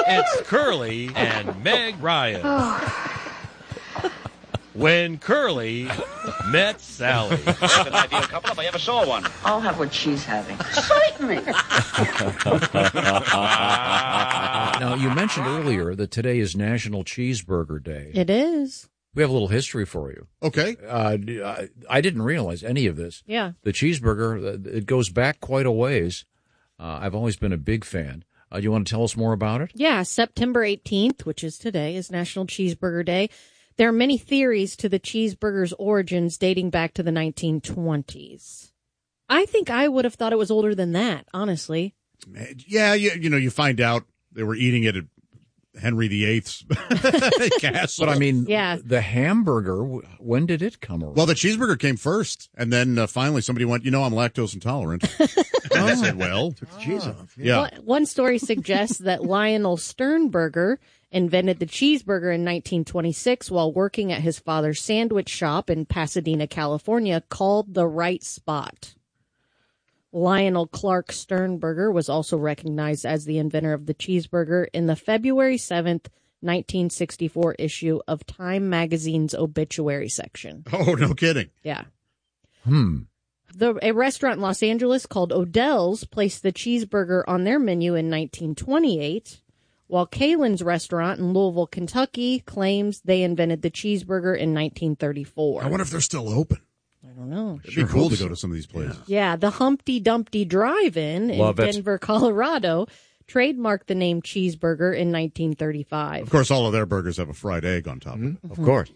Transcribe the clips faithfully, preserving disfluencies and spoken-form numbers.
It's Curly and Meg Ryan. When Curly met Sally. That's an ideal couple if I ever saw one. I'll have what she's having. Certainly. Now, you mentioned earlier that today is National Cheeseburger Day. It is. We have a little history for you. Okay. Uh, I, I didn't realize any of this. Yeah. The cheeseburger, it goes back quite a ways. Uh, I've always been a big fan. Uh, you want to tell us more about it? Yeah, September eighteenth, which is today, is National Cheeseburger Day. There are many theories to the cheeseburger's origins dating back to the nineteen twenties. I think I would have thought it was older than that, honestly. Yeah, you, you know, you find out they were eating it at Henry the Eighth's castle. But I mean, yeah. the hamburger, when did it come around? Well, the cheeseburger came first, and then uh, finally somebody went, you know, I'm lactose intolerant. And I said, well, took the cheese off. Yeah. One, one story suggests that Lionel Sternberger invented the cheeseburger in nineteen twenty-six while working at his father's sandwich shop in Pasadena, California, called The Right Spot. Lionel Clark Sternberger was also recognized as the inventor of the cheeseburger in the February seventh, nineteen sixty-four issue of Time magazine's obituary section. Oh, no kidding. Yeah. Hmm. The, a restaurant in Los Angeles called Odell's placed the cheeseburger on their menu in nineteen twenty-eight, while Kalen's restaurant in Louisville, Kentucky, claims they invented the cheeseburger in nineteen thirty-four. I wonder if they're still open. I don't know. It'd be cool to go to some of these places. Yeah, the Humpty Dumpty Drive-In in Love it. Denver, Colorado, trademarked the name cheeseburger in nineteen thirty-five. Of course, all of their burgers have a fried egg on top. Mm-hmm. Of course.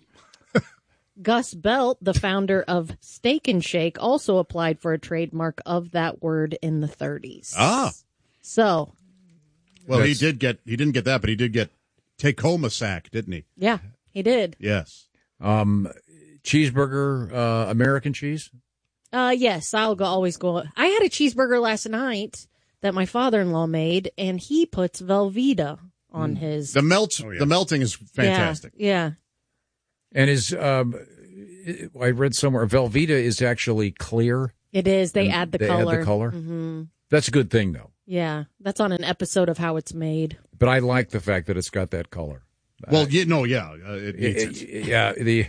Gus Belt, the founder of Steak and Shake, also applied for a trademark of that word in the thirties. Ah. So, Well, he That's- did get, he didn't get that, but he did get Tacoma sack, didn't he? yeah, he did. Yes. Um, cheeseburger, uh, American cheese? Uh, yes, I'll go, always go. I had a cheeseburger last night that my father-in-law made, and he puts Velveeta on his. The melt, the melting is fantastic. Yeah, yeah. And is, um, I read somewhere, Velveeta is actually clear. It is. They And add the they color. add the color? Mm-hmm. That's a good thing, though. Yeah, that's on an episode of How It's Made. But I like the fact that it's got that color. Well, you know, yeah. Uh, it needs It- it- yeah, the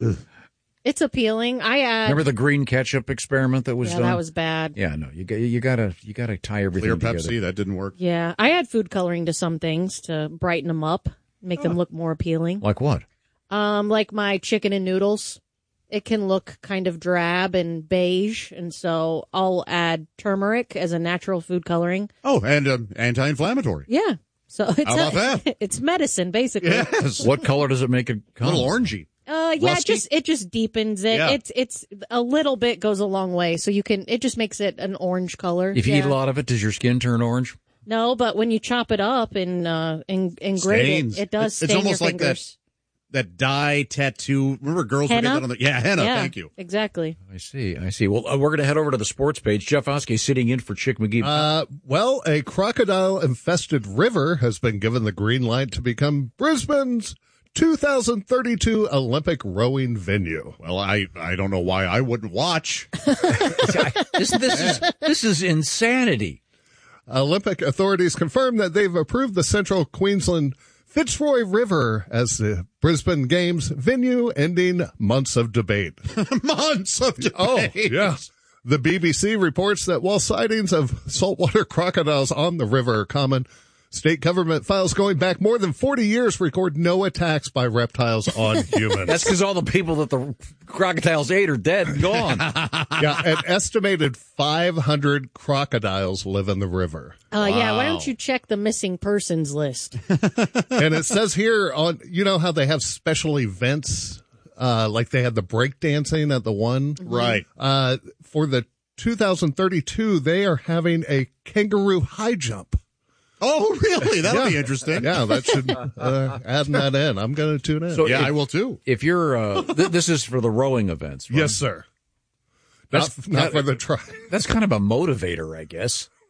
It's appealing. I add. remember the green ketchup experiment that was yeah, done? that was bad. Yeah, no, you got you gotta you gotta tie everything Clear together. Pepsi, that didn't work. Yeah, I add food coloring to some things to brighten them up, make them look more appealing. Like what? Um, like my chicken and noodles, it can look kind of drab and beige, and so I'll add turmeric as a natural food coloring. Oh, and um, anti-inflammatory. Yeah, so it's How about a- that? it's medicine basically. Yes. What color does it make it A come? little orangey. Uh, yeah, it Rusty? just it just deepens it. Yeah. It's it's a little bit goes a long way, so you can it just makes it an orange color. If you yeah. eat a lot of it, does your skin turn orange? No, but when you chop it up and uh and, and grate Stains. it, it does It's stain almost your like that- fingers. That dye tattoo. Remember girls would get Henna? that on the, yeah, henna, yeah, thank you. Exactly. I see, I see. Well, uh, we're going to head over to the sports page. Jeff Oskey sitting in for Chick McGee. Uh, well, a crocodile-infested river has been given the green light to become Brisbane's two thousand thirty-two Olympic rowing venue. Well, I, I don't know why I wouldn't watch. this, this is this is insanity. Olympic authorities confirmed that they've approved the Central Queensland Fitzroy River as the Brisbane Games venue, ending months of debate. Months of debate. Oh, yeah. The B B C reports that while sightings of saltwater crocodiles on the river are common, state government files going back more than forty years record no attacks by reptiles on humans. That's because all the people that the crocodiles ate are dead and gone. Yeah, an estimated five hundred crocodiles live in the river. Uh, yeah, why don't you check the missing persons list? And it says here on, you know how they have special events, uh, like they had the breakdancing at the one? Right. Uh, for the two thousand thirty-two, they are having a kangaroo high jump. Oh, really? That'll Yeah. be interesting. Yeah, that should, uh, adding that in. I'm going to tune in. So Yeah, if- I will too. If you're, uh, th- this is for the rowing events, right? Yes, sir. That's Not, not for the try. That's kind of a motivator, I guess.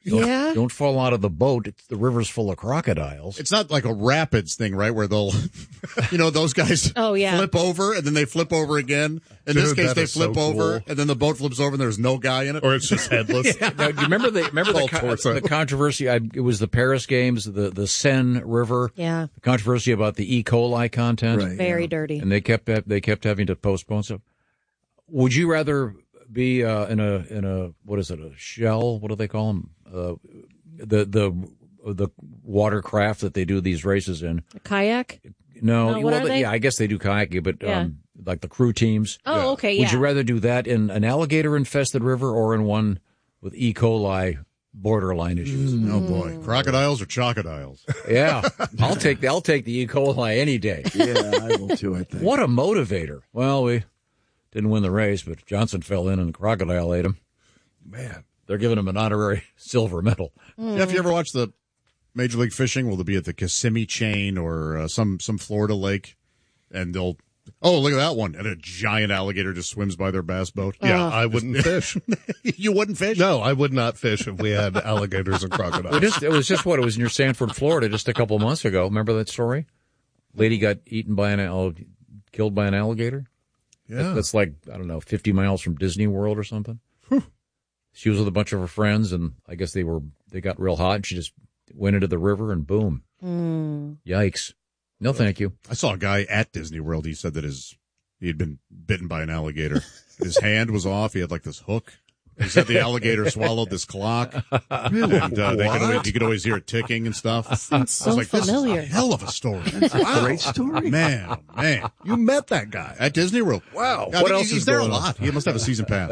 Yeah. Don't fall out of the boat. It's, the river's full of crocodiles. It's not like a rapids thing, right? Where they'll, you know, those guys Oh, yeah. flip over and then they flip over again. In Dude, this case, that they is flip so over cool. and then the boat flips over and there's no guy in it. Or it's just headless. Now, do you remember the remember the, Called co- torso. the controversy? I, it was the Paris Games, the the Seine River. Yeah. The controversy about the E. coli content. Right. Very dirty. And they kept they kept having to postpone stuff. Would you rather be uh, in a in a what is it a shell? What do they call them? Uh, the the the watercraft that they do these races in. A kayak? No, No, what well, are they? yeah, I guess they do kayaking, but Yeah. um, like the crew teams. Oh, okay, yeah. Would you rather do that in an alligator-infested river or in one with E. coli borderline issues? Oh boy, crocodiles or chocodiles? Yeah, I'll take the, I'll take the E. coli any day. Yeah, I will too, I think. What a motivator! Well, we didn't win the race, but Johnson fell in and the crocodile ate him. Man. They're giving him an honorary silver medal. Yeah, if you ever watch the Major League Fishing, will they be at the Kissimmee chain or uh, some some Florida lake, and they'll oh look at that one, and a giant alligator just swims by their bass boat. Yeah, I wouldn't fish. You wouldn't fish? No, I would not fish if we had alligators and It, crocodiles. just, it was just what it was near Sanford, Florida, just a couple of months ago. Remember that story? Lady got eaten by an al- killed by an alligator. Yeah. That's like I don't know, fifty miles from Disney World or something. She was with a bunch of her friends, and I guess they were they got real hot. And she just went into the river, and boom, Mm. yikes! No, thank you. I saw a guy at Disney World. He said that his he had been bitten by an alligator. His hand was off. He had like this hook. He said the alligator swallowed this clock. Really? And, uh, they could always, you could always hear it ticking and stuff. Sounds so I was like, familiar. this is a hell of a story. Wow. Great story. Man, oh, man. You met that guy. At Disney World. Wow. God, What he- else he's is there going a on? lot. He must have a season pass.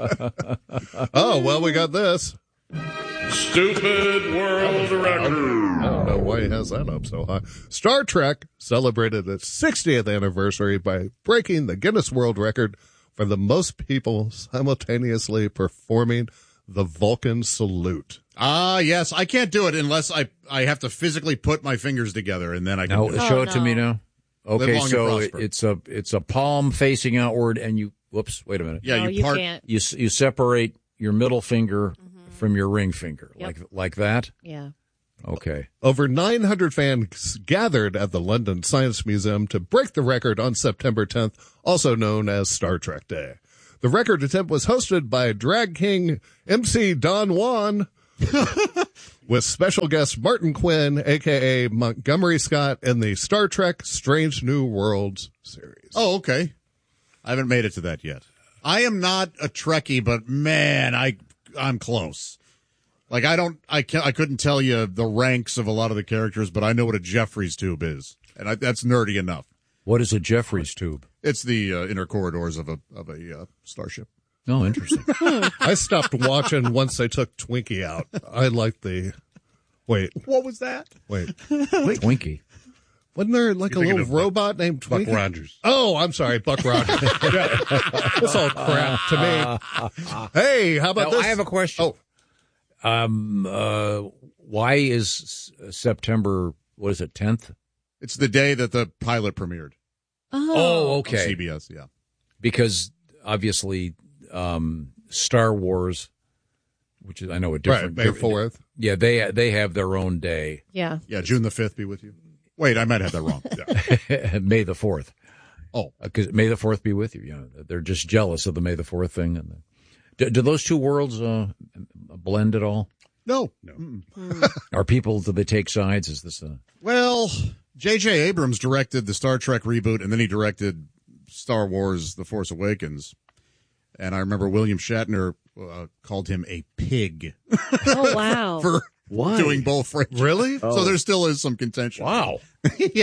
Oh, well, we got this. Stupid World Record. I don't know why he has that up so high. Star Trek celebrated its sixtieth anniversary by breaking the Guinness World Record for the most people simultaneously performing the Vulcan salute. Ah, yes. I can't do it unless I, I have to physically put my fingers together, and then I can Now do it. show Oh, it to no. me now. Live Okay, long and so prosper. it's a it's a palm facing outward, and you whoops, wait a minute. Yeah, no, you you part. can't. You s- you separate your middle finger from your ring finger, Yep. like like that. Yeah. Okay. Over nine hundred fans gathered at the London Science Museum to break the record on September tenth, also known as Star Trek Day. The record attempt was hosted by drag king M C Don Juan with special guest Martin Quinn, a k a. Montgomery Scott, in the Star Trek Strange New Worlds series. Oh, okay. I haven't made it to that yet. I am not a Trekkie, but man, I I'm close. Like I don't, I can't, I couldn't tell you the ranks of a lot of the characters, but I know what a Jeffries tube is, and I, that's nerdy enough. What is a Jeffries tube? It's the uh, inner corridors of a of a uh, starship. Oh, interesting. I stopped watching once they took Twinkie out. I like the. Wait, What was that? wait. Twinkie. Wasn't there like a thinking little of Buck- robot named Buck Twinkie? Rogers. Oh, I'm sorry, Buck Rogers. Yeah. That's all crap to me. Hey, how about Now, this? I have a question. Oh, Um, uh, why is S- September, what is it, tenth? It's the day that the pilot premiered Oh. Oh, on okay. C B S. Yeah. Because obviously, um, Star Wars, which is, I know a right, different. May fourth. Yeah, they, they have their own day. Yeah. Yeah, June the fifth be with you. Wait, I might have that wrong. Yeah. May the fourth. Oh, Because May the fourth be with you. You know, they're just jealous of the May the fourth thing. And the, do, do those two worlds uh, blend at all? no. no. Are people, do they take sides? Is this a... Well, J J. Abrams directed the Star Trek reboot, and then he directed Star Wars The Force Awakens. And I remember William Shatner uh, called him a pig Oh, wow. for Why? doing both franchises. Really? So there still is some contention. Wow. Yeah.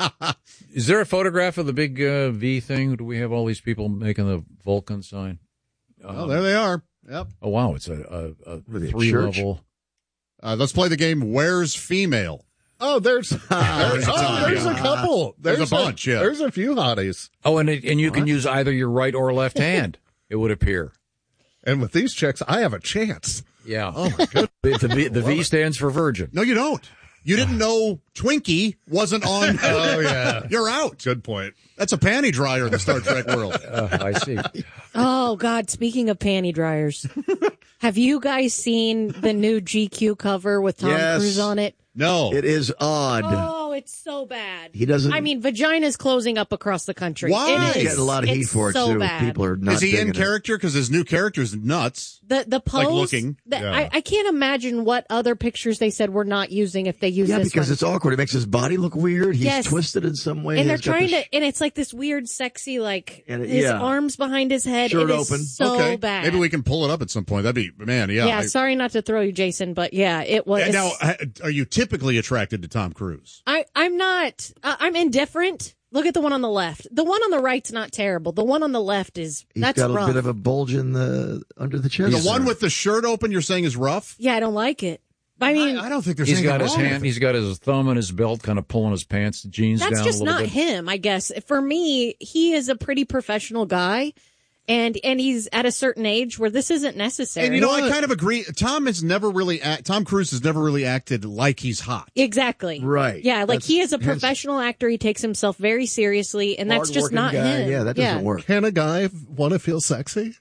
Is there a photograph of the big uh, V thing? Do we have all these people making the Vulcan sign? Oh, there they are. Yep. Oh, wow. It's a, a, a Really, a three church? level. Uh, let's play the game Where's Female? Oh, there's, there's, oh, there's a couple. There's a bunch, yeah. There's a few hotties. Oh, and it, and you can use either your right or left hand, it would appear. And with these chicks, I have a chance. Yeah. Oh, my goodness. The, the, v, the V stands for virgin. No, you don't. You didn't know Twinkie wasn't on. Oh, yeah. You're out. Good point. That's a panty dryer in the Star Trek world. Uh, I see. Oh, God. Speaking of panty dryers, have you guys seen the new G Q cover with Tom Yes. Cruise on it? No. It is odd. Oh, it's so bad. He doesn't- I mean, vagina's closing up across the country. Why? It He's is. He's getting a lot of heat It's for it, so too. bad. People are not Is he in digging it. character? Because his new character's nuts. The the pose, Like looking. the- Yeah. I, I can't imagine what other pictures they said we're not using if they use Yeah, this because one. it's awkward. It makes his body look weird. He's Yes. twisted in some way. and they're He's got trying this- to, and it's like this weird, sexy, like And it- his yeah. arms behind his head. Shirt it is open. so okay. bad. Maybe we can pull it up at some point. That'd be, man, yeah. Yeah, I- sorry not to throw you, Jason, but yeah, it was. And now, ha- are you typically attracted to Tom Cruise? I I'm not. Uh, I'm indifferent. Look at the one on the left. The one on the right's not terrible. The one on the left is He's that's got a rough. bit of a bulge in the under the chest. The one with the shirt open, you're saying is rough? yeah, I don't like it. I mean, I, I don't think there's He's anything got his wrong with hand. it. He's got his thumb in his belt, kind of pulling his pants, jeans that's down just a little not bit. him. I guess for me, he is a pretty professional guy, and and he's at a certain age where this isn't necessary. And you know, I kind of agree. Tom has never really, act, Tom Cruise has never really acted like he's hot. Exactly. Right. Yeah, like That's- he is a hence- professional actor. He takes himself very seriously, and that's just Hard-working not guy. him. Yeah, that doesn't work. Can a guy want to feel sexy?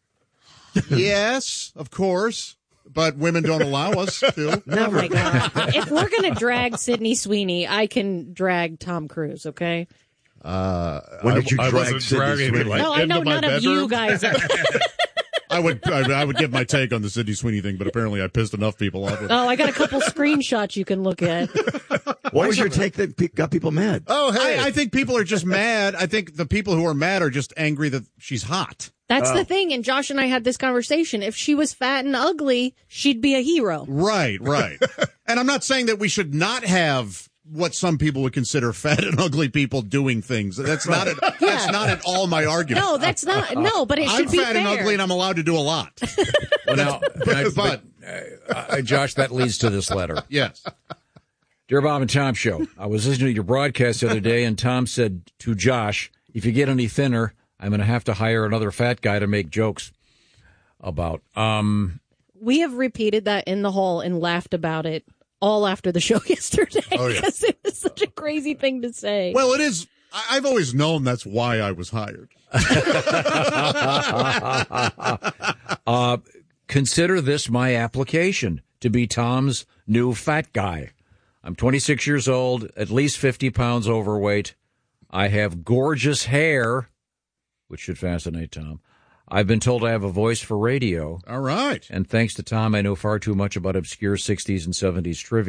Yes, of course. But women don't allow us to. Oh my God. If we're going to drag Sydney Sweeney, I can drag Tom Cruise, okay? Uh, When I, did you I drag wasn't Sydney dragging it Sweeney? like No, I know into my none of bedroom. you guys are. I would, I, I would give my take on the Sydney Sweeney thing, but apparently I pissed enough people off with it. Oh, I got a couple screenshots you can look at. What was your take that pe- got people mad? Oh, hey. I, I think people are just mad. I think the people who are mad are just angry that she's hot. That's the thing. And Josh and I had this conversation. If she was fat and ugly, she'd be a hero. Right, right. And I'm not saying that we should not have what some people would consider fat and ugly people doing things. That's not at, that's not at all my argument. No, that's not. No, but it should I'm be fat fair. and ugly, and I'm allowed to do a lot. Well, now, can I- But uh, uh, Josh, that leads to this letter. yes, Dear Bob and Tom Show, I was listening to your broadcast the other day, and Tom said to Josh, if you get any thinner, I'm going to have to hire another fat guy to make jokes about. Um, We have repeated that in the hall and laughed about it all after the show yesterday Oh, yeah. because it was such a crazy thing to say. well, it is. I- I've always known that's why I was hired. uh, consider this my application to be Tom's new fat guy. I'm twenty-six years old, at least fifty pounds overweight. I have gorgeous hair, which should fascinate Tom. I've been told I have a voice for radio. All right. And thanks to Tom, I know far too much about obscure sixties and seventies trivia.